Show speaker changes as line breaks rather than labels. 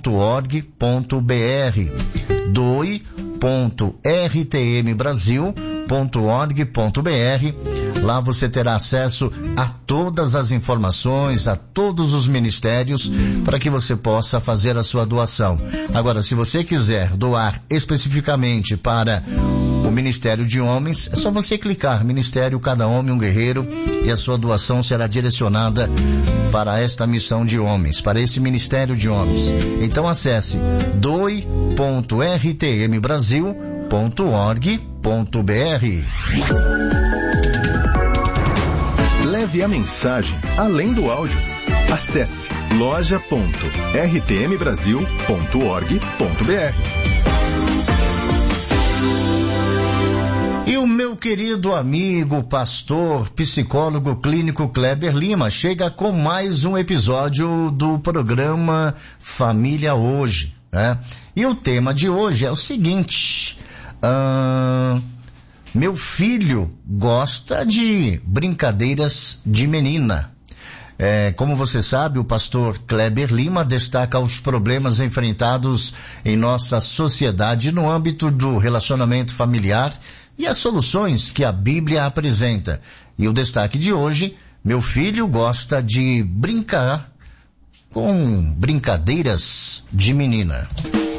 doe.rtmbrasil.org.br. Lá você terá acesso a todas as informações, a todos os ministérios, para que você possa fazer a sua doação. Agora, se você quiser doar especificamente para o Ministério de Homens, é só você clicar Ministério Cada Homem um Guerreiro e a sua doação será direcionada para esta missão de homens, para esse Ministério de Homens. Então acesse doe.rtmbrasil.org.br.
Leve a mensagem além do áudio. Acesse loja.rtmbrasil.org.br.
E o meu querido amigo, pastor, psicólogo clínico Kleber Lima chega com mais um episódio do programa Família Hoje, né? E o tema de hoje é o seguinte: meu filho gosta de brincadeiras de menina. Como você sabe, o pastor Kleber Lima destaca os problemas enfrentados em nossa sociedade no âmbito do relacionamento familiar e as soluções que a Bíblia apresenta. E o destaque de hoje: meu filho gosta de brincar com brincadeiras de menina.